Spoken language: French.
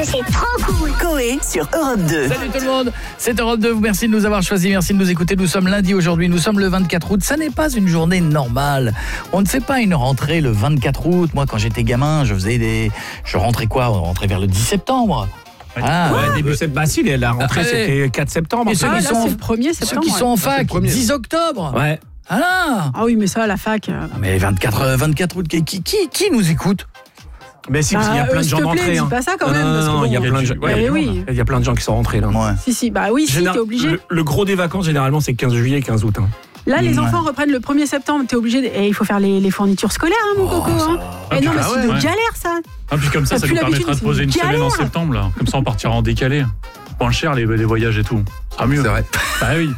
c'est trop cool. Coé sur Europe 2. Salut tout le monde, c'est Europe 2, merci de nous avoir choisis, merci de nous écouter. Nous sommes lundi aujourd'hui, nous sommes le 24 août, ça n'est pas une journée normale. On ne fait pas une rentrée le 24 août. Moi quand j'étais gamin, je rentrais quoi ? On rentrait vers le 10 septembre. Début septembre. Bah si, la rentrée c'était 4 septembre. Et ceux qui sont c'est le 1er ceux septembre. qui sont en fac, c'est le 10 octobre. Ouais. Ah oui, mais ça, à la fac. mais 24 août, qui nous écoute ? Mais si, parce qu'il y a plein de gens d'entrée. Dis pas ça quand même. Non, il y a plein de gens. Il y a plein de gens qui sont rentrés là. Ouais. Si, bah oui, si, t'es obligé. Le gros des vacances, généralement, c'est 15 juillet et 15 août. Là, les enfants reprennent le 1er septembre, t'es obligé. Et il faut faire les fournitures scolaires, mon coco. Et non, mais c'est une galère, ça. Ah, puis comme ça T'as nous plus permettra de l'habitude, poser une c'est une semaine en galère. septembre, là. Comme ça, on partira en décalé. Moins cher, les voyages et tout. Ça sera mieux. C'est vrai. Bah oui.